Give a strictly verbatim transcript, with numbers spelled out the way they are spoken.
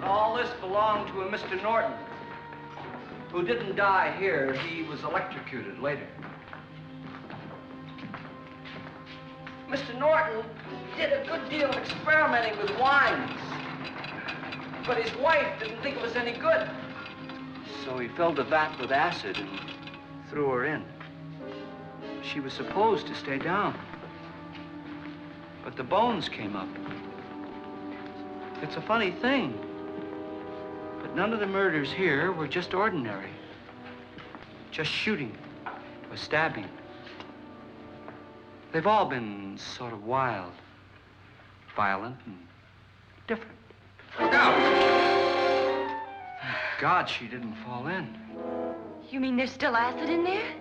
All this belonged to a Mister Norton, who didn't die here. He was electrocuted later. Mister Norton did a good deal of experimenting with wines, but his wife didn't think it was any good. So he filled the vat with acid and threw her in. She was supposed to stay down, but the bones came up. It's a funny thing, but none of the murders here were just ordinary. Just shooting or stabbing. They've all been sort of wild, violent, and different. Look out! Thank God she didn't fall in. You mean there's still acid in there?